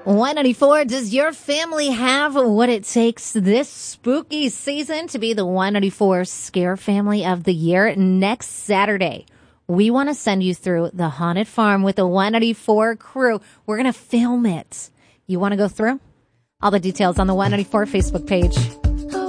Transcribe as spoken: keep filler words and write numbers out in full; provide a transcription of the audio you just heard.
one ninety-four, does your family have what it takes this spooky season to be the one ninety-four Scare Family of the Year? Next Saturday, we want to send you through the Haunted Farm with the one ninety-four crew. We're going to film it. You want to go through? All the details on the one ninety-four Facebook page.